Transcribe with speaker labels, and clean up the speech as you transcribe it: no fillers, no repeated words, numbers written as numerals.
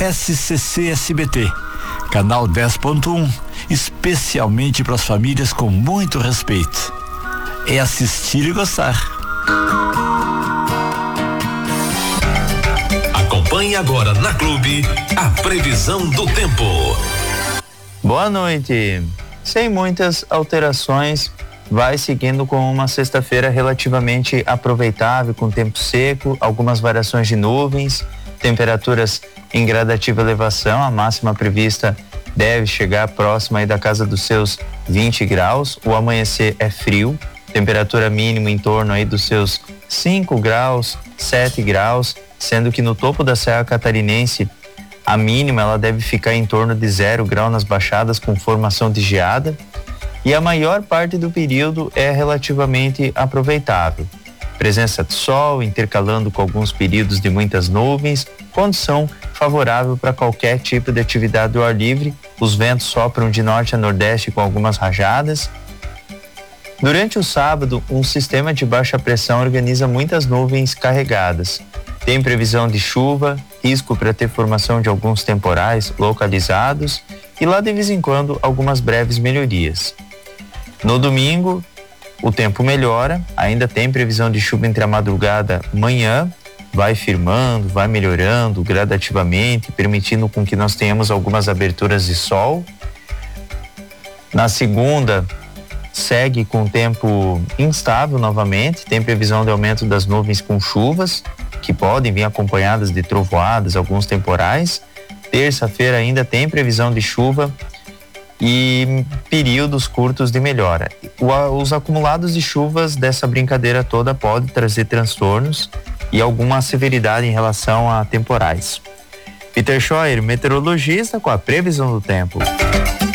Speaker 1: SCC SBT, canal 10.1, especialmente para as famílias com muito respeito. É assistir e gostar.
Speaker 2: Acompanhe agora na Clube a previsão do tempo.
Speaker 3: Boa noite. Sem muitas alterações, vai seguindo com uma sexta-feira relativamente aproveitável, com tempo seco, algumas variações de nuvens, temperaturas em gradativa elevação. A máxima prevista deve chegar próxima aí da casa dos seus 20 graus. O amanhecer é frio, temperatura mínima em torno aí dos seus 5 graus, 7 graus, sendo que no topo da Serra Catarinense a mínima ela deve ficar em torno de 0 grau nas baixadas, com formação de geada, e a maior parte do período é relativamente aproveitável. Presença de sol intercalando com alguns períodos de muitas nuvens, condição favorável para qualquer tipo de atividade ao ar livre. Os ventos sopram de norte a nordeste com algumas rajadas. Durante o sábado, um sistema de baixa pressão organiza muitas nuvens carregadas. Tem previsão de chuva, risco para ter formação de alguns temporais localizados e lá de vez em quando algumas breves melhorias. No domingo, o tempo melhora, ainda tem previsão de chuva entre a madrugada e manhã, vai firmando, vai melhorando gradativamente, permitindo com que nós tenhamos algumas aberturas de sol. Na segunda, segue com tempo instável novamente, tem previsão de aumento das nuvens com chuvas, que podem vir acompanhadas de trovoadas, alguns temporais. Terça-feira ainda tem previsão de chuva e períodos curtos de melhora. Os acumulados de chuvas dessa brincadeira toda podem trazer transtornos e alguma severidade em relação a temporais. Peter Scheuer, meteorologista, com a previsão do tempo.